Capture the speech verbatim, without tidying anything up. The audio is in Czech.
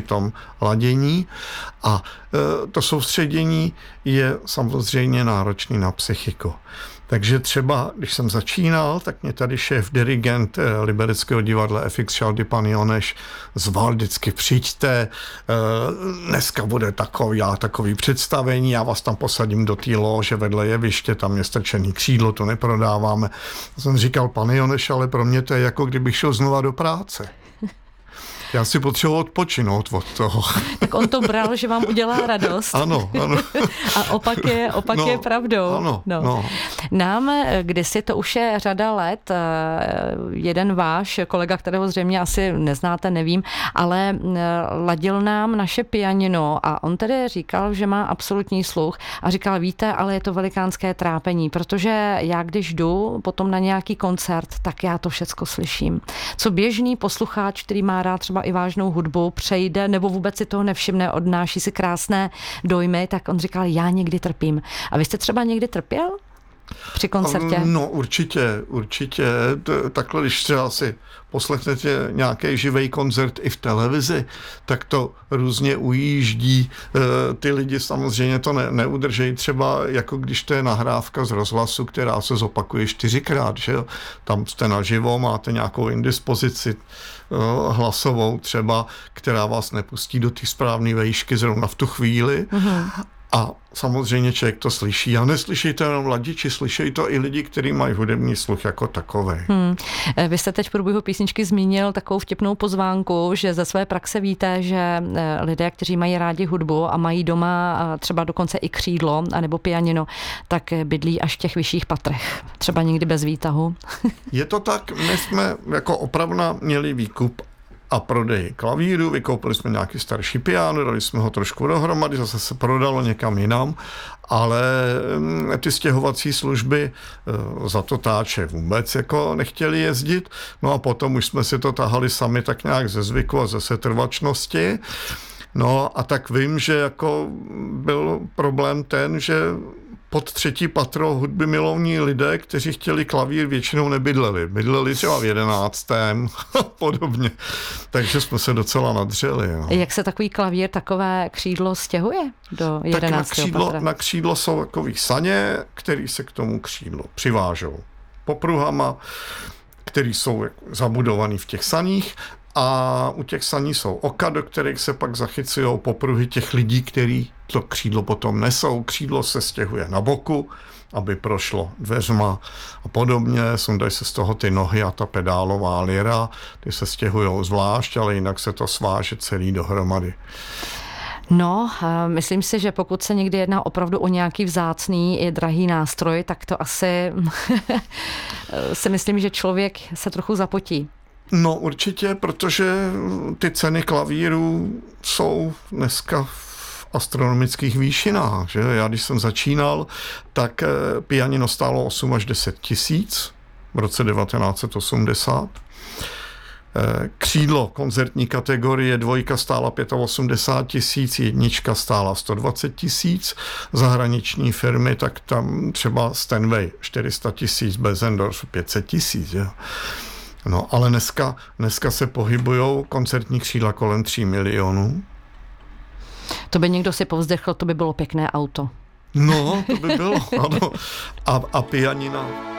tom ladění. A to soustředění je samozřejmě náročný na psychiku. Takže třeba, když jsem začínal, tak mě tady šéf dirigent Libereckého divadla F X Šaldy, pan Joneš, zval vždycky, přijďte, dneska bude takový, já takový představení, já vás tam posadím do té lože vedle jeviště, tam je strčený křídlo, to neprodáváme. Já jsem říkal, pane Joneš, ale pro mě to je jako kdybych šel znova do práce. Já si potřebuji odpočinout od toho. Tak on to bral, že vám udělá radost. Ano, ano. A opak je, opak no, je pravdou. Ano, no. no. Nám, kdysi to už je řada let, jeden váš kolega, kterého zřejmě asi neznáte, nevím, ale ladil nám naše pianino a on tedy říkal, že má absolutní sluch a říkal, víte, ale je to velikánské trápení, protože já když jdu potom na nějaký koncert, tak já to všecko slyším. Co běžný posluchač, který má rád třeba i vážnou hudbu, přejde nebo vůbec si toho nevšimne, odnáší si krásné dojmy, tak on říkal, já někdy trpím. A vy jste třeba někdy trpěl při koncertě? No určitě, určitě. Takhle, když třeba si poslechnete nějaký živý koncert i v televizi, tak to různě ujíždí. Ty lidi samozřejmě to ne, neudržejí, třeba jako když to je nahrávka z rozhlasu, která se zopakuje čtyřikrát, že jo? Tam jste naživo, máte nějakou indispozici hlasovou třeba, která vás nepustí do té správné vejšky zrovna v tu chvíli. Mm-hmm. A samozřejmě člověk to slyší. A neslyší to jenom ladiči, slyší to i lidi, kteří mají hudební sluch jako takovej. Hmm. Vy jste teď v průběhu písničky zmínil takovou vtipnou pozvánku, že ze své praxe víte, že lidé, kteří mají rádi hudbu a mají doma třeba dokonce i křídlo anebo pianino, tak bydlí až v těch vyšších patrech. Třeba někdy bez výtahu. Je to tak, my jsme jako opravdu měli výkup a prodej klavíru, vykoupili jsme nějaký starší piano, dali jsme ho trošku dohromady, zase se prodalo někam jinam, ale ty stěhovací služby za to táče vůbec jako nechtěli jezdit, no a potom už jsme si to tahali sami tak nějak ze zvyku a ze setrvačnosti. No a tak vím, že jako byl problém ten, že pod třetí patro hudby milovní lidé, kteří chtěli klavír, většinou nebydleli. Bydleli třeba v jedenáctém podobně. Takže jsme se docela nadřeli. No. Jak se takový klavír, takové křídlo stěhuje do jedenáctého tak na křídlo, patra? Na křídlo jsou takový saně, který se k tomu křídlu přivážou popruhama, který jsou zabudovaný v těch saních. A u těch saní jsou oka, do kterých se pak zachycují popruhy těch lidí, kteří to křídlo potom nesou. Křídlo se stěhuje na boku, aby prošlo dveřma a podobně. Sundají se z toho ty nohy a ta pedálová lira. Ty se stěhují zvlášť, ale jinak se to sváže celý dohromady. No, myslím si, že pokud se někdy jedná opravdu o nějaký vzácný i drahý nástroj, tak to asi si myslím, že člověk se trochu zapotí. No určitě, protože ty ceny klavírů jsou dneska v astronomických výšinách. Že? Já když jsem začínal, tak pianino stálo osm až deset tisíc v roce devatenáct set osmdesát. Křídlo koncertní kategorie dvojka stála osmdesát pět tisíc, jednička stála sto dvacet tisíc. Zahraniční firmy, tak tam třeba Steinway čtyři sta tisíc, Besendorf pět set tisíc. Jo? No, ale dneska, dneska se pohybujou koncertní křídla kolem tří milionů. To by někdo si povzdechl, to by bylo pěkné auto. No, to by bylo, ano. A, a pianina.